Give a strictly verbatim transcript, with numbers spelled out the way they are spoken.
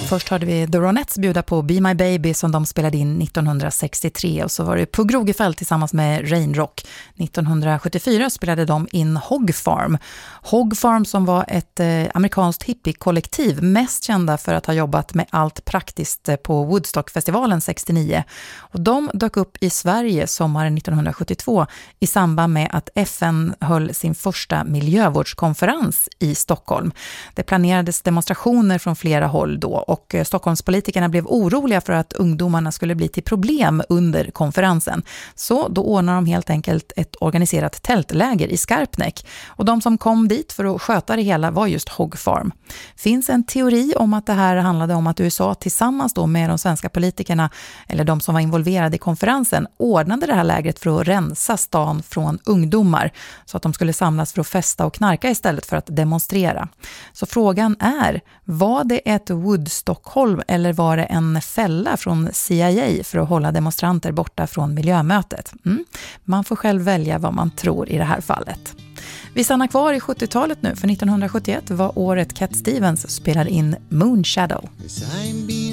Först hörde vi The Ronettes bjuda på Be My Baby som de spelade in nittonhundrasextiotre, och så var det Pugh Rogefeldt tillsammans med Rain Rock. nittonhundrasjuttiofyra spelade de in Hog Farm. Hog Farm som var ett eh, amerikanskt hippie-kollektiv, mest kända för att ha jobbat med allt praktiskt på Woodstock-festivalen sextionio. Och de dök upp i Sverige sommaren nittonhundrasjuttiotvå i samband med att F N höll sin första miljövårdskonferens i Stockholm. Det planerades demonstrationer från flera håll då, och Stockholmspolitikerna blev oroliga för att ungdomarna skulle bli till problem under konferensen. Så då ordnade de helt enkelt ett organiserat tältläger i Skarpnäck. Och de som kom dit för att sköta det hela var just Hog Farm. Finns en teori om att det här handlade om att U S A tillsammans då med de svenska politikerna, eller de som var involverade i konferensen, ordnade det här lägret för att rensa stan från ungdomar så att de skulle samlas för att festa och knarka istället för att demonstrera. Så frågan är, var det ett Woodstockholm eller var det en fälla från C I A för att hålla demonstranter borta från miljömötet? Mm. Man får själv välja vad man tror i det här fallet. Vi stannar kvar i sjuttiotalet nu, för nittonhundrasjuttioett var året Cat Stevens spelade in Moon Shadow.